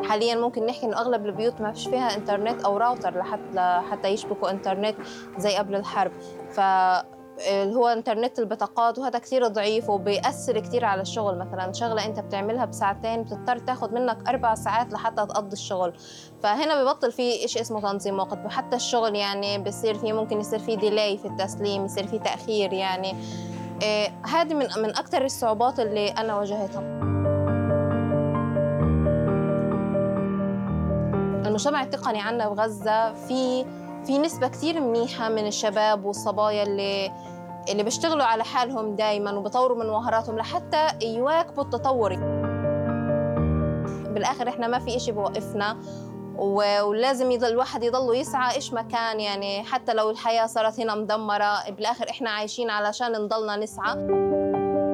حاليا ممكن نحكي إنه أغلب البيوت ما فيش فيها إنترنت أو راوتر لحتى يشبكوا إنترنت زي قبل الحرب. اللي هو إنترنت البطاقات، وهذا كتير ضعيف وبيأثر كتير على الشغل. مثلاً شغلة أنت بتعملها بساعتين بتضطر تاخد منك 4 ساعات لحتى تقضي الشغل، فهنا ببطل في إشي اسمه تنظيم وقت. وحتى الشغل يعني بصير فيه، ممكن يصير فيه ديلاي في التسليم، يصير فيه تأخير يعني. هذه من أكتر الصعوبات اللي أنا واجهتها. المجتمع التقني عنا بغزة في نسبة كتير منيحة من الشباب والصبايا اللي بيشتغلوا على حالهم دايماً وبيطوروا من مهاراتهم لحتى يواكبوا التطور. بالآخر إحنا ما في إشي بوقفنا، ولازم الواحد يضل يسعى إيش ما كان يعني. حتى لو الحياة صارت هنا مدمرة، بالآخر إحنا عايشين علشان نضلنا نسعى.